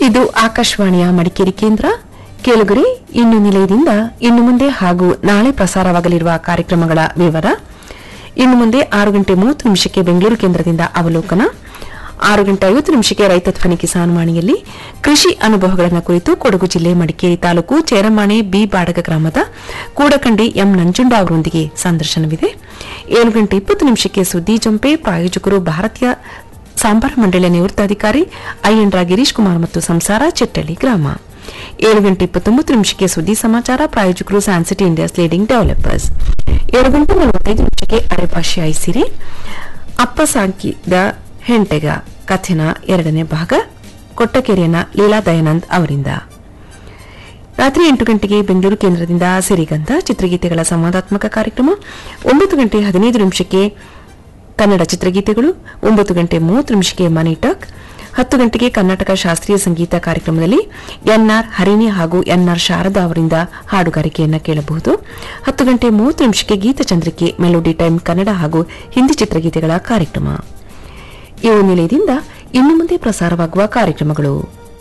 ಇದು ಆಕಾಶವಾಣಿಯ ಮಡಿಕೇರಿ ಕೇಂದ್ರ. ಕೇಳುಗರೆ, ಇನ್ನು ನಿಲಯದಿಂದ ಇನ್ನು ಮುಂದೆ ಹಾಗೂ ನಾಳೆ ಪ್ರಸಾರವಾಗಲಿರುವ ಕಾರ್ಯಕ್ರಮಗಳ ವಿವರ. ಇನ್ನು ಮುಂದೆ 6:30 ಬೆಂಗಳೂರು ಕೇಂದ್ರದಿಂದ ಅವಲೋಕನ, 6:50 ರೈತ ಧ್ವನಿ ಕಿಸಾನ್ ವಾಣಿಯಲ್ಲಿ ಕೃಷಿ ಅನುಭವಗಳನ್ನು ಕುರಿತು ಕೊಡಗು ಜಿಲ್ಲೆ ಮಡಿಕೇರಿ ತಾಲೂಕು ಚೇರಮಾಣೆ ಬಿ ಬಾಡಗ ಗ್ರಾಮದ ಕೂಡಕಂಡಿ ಎಂ ನಂಜುಂಡ ಅವರೊಂದಿಗೆ ಸಂದರ್ಶನವಿದೆ. 7:20 ಸುದ್ದಿ ಜಂಪೆ. ಪ್ರಾಯೋಜಕರು ಭಾರತೀಯ ಸಾಂಬಾರ ಮಂಡಳಿಯ ನಿವೃತ್ತ ಅಧಿಕಾರಿ ಐಎನ್ ಗಿರೀಶ್ ಕುಮಾರ್ ಮತ್ತು ಸಂಸಾರ ಚಿಟ್ಟಳ್ಳಿ ಗ್ರಾಮ. 7:29 ಸುದ್ದಿ ಸಮಾಚಾರ. ಪ್ರಾಯೋಜಕರು ಸ್ಯಾನ್ಸಿಟಿ ಇಂಡಿಯಾಸ್ ಲೀಡಿಂಗ್ ಡೆವಲಪರ್ಸ್. 7:45 ಅರೆಭಾಷೆ ಐಸಿರಿ. ಅಪ್ಪ ಸಾಕಿದ ಹೆಂಟೆಗ ಕಥೆನ 2ನೇ ಭಾಗ ಕೊಟ್ಟಕೆರೆಯನ ಲೀಲಾ ದಯಾನಂದ್ ಅವರಿಂದ. ರಾತ್ರಿ 8 ಬೆಂಗಳೂರು ಕೇಂದ್ರದಿಂದ ಸಿರಿಗಂಧ ಚಿತ್ರಗೀತೆಗಳ ಸಂವಾದಾತ್ಮಕ ಕಾರ್ಯಕ್ರಮ. 9:15 ಕನ್ನಡ ಚಿತ್ರಗೀತೆಗಳು. 9:30 ಮನಿ ಟಾಕ್. 10 ಕರ್ನಾಟಕ ಶಾಸ್ತ್ರೀಯ ಸಂಗೀತ ಕಾರ್ಯಕ್ರಮದಲ್ಲಿ ಎನ್ಆರ್ ಹರಿಣಿ ಹಾಗೂ ಎನ್ಆರ್ ಶಾರದಾ ಅವರಿಂದ ಹಾಡುಗಾರಿಕೆಯನ್ನು ಕೇಳಬಹುದು. 10:30 ಗೀತಚಂದ್ರಿಕೆ ಮೆಲೋಡಿ ಟೈಮ್ ಕನ್ನಡ ಹಾಗೂ ಹಿಂದಿ ಚಿತ್ರಗೀತೆಗಳ ಕಾರ್ಯಕ್ರಮ. ಇವು ನಿಲಯದಿಂದ ಇನ್ನು ಮುಂದೆ ಪ್ರಸಾರವಾಗುವ ಕಾರ್ಯಕ್ರಮಗಳು.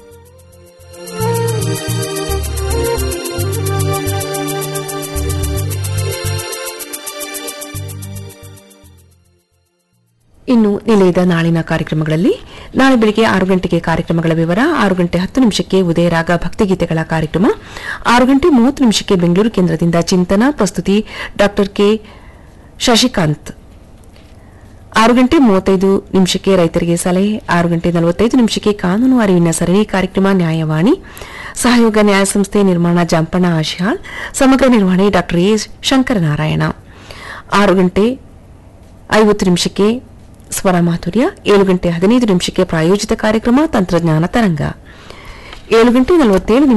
ಇನ್ನು ನಿಲಯದ ನಾಳಿನ ಕಾರ್ಯಕ್ರಮಗಳಲ್ಲಿ ನಾಳೆ ಬೆಳಗ್ಗೆ 6 ಕಾರ್ಯಕ್ರಮಗಳ ವಿವರ. 6:10 ಉದಯರಾಗ ಭಕ್ತಿಗೀತೆಗಳ ಕಾರ್ಯಕ್ರಮ. 6:30 ಬೆಂಗಳೂರು ಕೇಂದ್ರದಿಂದ ಚಿಂತನ. ಪ್ರಸ್ತುತಿ ಡಾ ಕೆ ಶಶಿಕಾಂತ್. 6:35 ರೈತರಿಗೆ ಸಲಹೆ. 6:45 ಕಾನೂನು ಅರಿವಿನ ಸರಣಿ ಕಾರ್ಯಕ್ರಮ ನ್ಯಾಯವಾಣಿ. ಸಹಯೋಗ ನ್ಯಾಯ ಸಂಸ್ಥೆ ನಿರ್ಮಾಣ ಜಂಪಣ್ಣ ಆಶಿಹಾಳ್. ಸಮಗ್ರ ನಿರ್ವಹಣೆ ಡಾ ಎ ಶಂಕರನಾರಾಯಣ. 6:50 ಸ್ವರ ಮಾಧುರ್ಯ. 7:15 ಪ್ರಾಯೋಜಿತ ಕಾರ್ಯಕ್ರಮ ತಂತ್ರಜ್ಞಾನ ತರಂಗ. 7:47